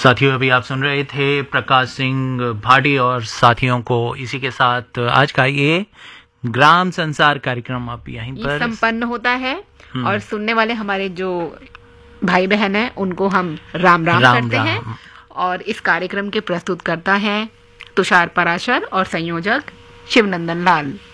साथियों, अभी आप सुन रहे थे प्रकाश सिंह भाटी और साथियों को। इसी के साथ आज का ये ग्राम संसार कार्यक्रम आप यहीं पर संपन्न होता है। और सुनने वाले हमारे जो भाई बहन हैं उनको हम राम राम करते हैं। और इस कार्यक्रम के प्रस्तुत करता है तुषार पराशर और संयोजक शिवनंदन लाल।